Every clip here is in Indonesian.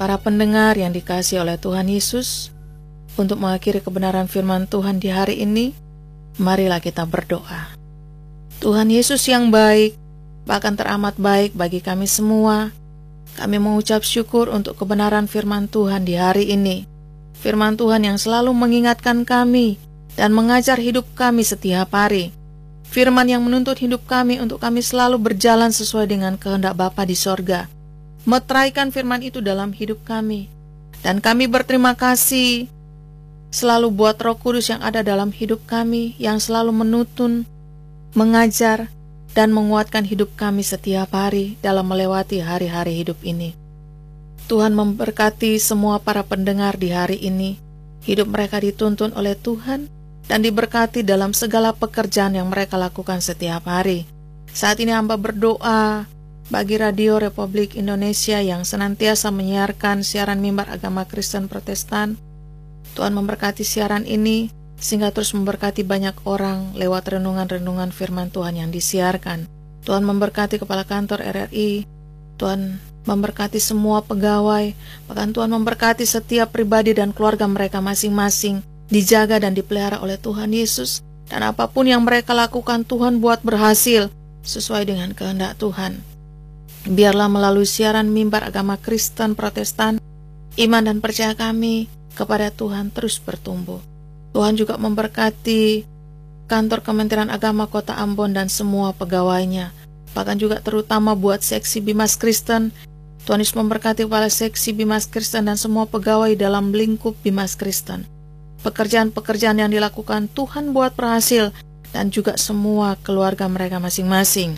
Para pendengar yang dikasihi oleh Tuhan Yesus, untuk mengakhiri kebenaran firman Tuhan di hari ini, marilah kita berdoa. Tuhan Yesus yang baik, bahkan teramat baik bagi kami semua, kami mengucap syukur untuk kebenaran firman Tuhan di hari ini. Firman Tuhan yang selalu mengingatkan kami dan mengajar hidup kami setiap hari. Firman yang menuntut hidup kami untuk kami selalu berjalan sesuai dengan kehendak Bapa di sorga. Meteraikan firman itu dalam hidup kami. Dan kami berterima kasih selalu buat Roh Kudus yang ada dalam hidup kami, yang selalu menuntun, mengajar, dan menguatkan hidup kami setiap hari dalam melewati hari-hari hidup ini. Tuhan memberkati semua para pendengar di hari ini. Hidup mereka dituntun oleh Tuhan dan diberkati dalam segala pekerjaan yang mereka lakukan setiap hari. Saat ini hamba berdoa bagi Radio Republik Indonesia yang senantiasa menyiarkan siaran mimbar agama Kristen Protestan. Tuhan memberkati siaran ini sehingga terus memberkati banyak orang lewat renungan-renungan firman Tuhan yang disiarkan. Tuhan memberkati kepala kantor RRI, Tuhan memberkati semua pegawai, bahkan Tuhan memberkati setiap pribadi dan keluarga mereka masing-masing, dijaga dan dipelihara oleh Tuhan Yesus, dan apapun yang mereka lakukan Tuhan buat berhasil sesuai dengan kehendak Tuhan. Biarlah melalui siaran mimbar agama Kristen Protestan, iman dan percaya kami kepada Tuhan terus bertumbuh. Tuhan juga memberkati kantor Kementerian Agama Kota Ambon dan semua pegawainya, bahkan juga terutama buat seksi Bimas Kristen. Tuhan Yesus memberkati kepala seksi Bimas Kristen dan semua pegawai dalam lingkup Bimas Kristen. Pekerjaan-pekerjaan yang dilakukan Tuhan buat berhasil, dan juga semua keluarga mereka masing-masing.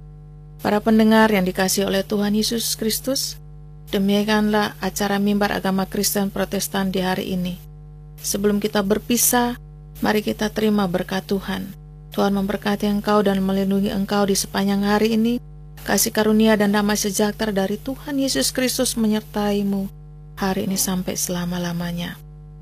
Para pendengar yang dikasihi oleh Tuhan Yesus Kristus, demikianlah acara mimbar agama Kristen Protestan di hari ini. Sebelum kita berpisah, mari kita terima berkat Tuhan. Tuhan memberkati engkau dan melindungi engkau di sepanjang hari ini. Kasih karunia dan damai sejahtera dari Tuhan Yesus Kristus menyertaimu hari ini sampai selama-lamanya.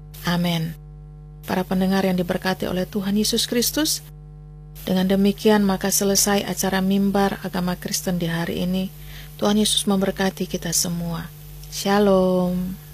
Amin. Para pendengar yang diberkati oleh Tuhan Yesus Kristus, dengan demikian maka selesai acara mimbar agama Kristen di hari ini. Tuhan Yesus memberkati kita semua. Shalom.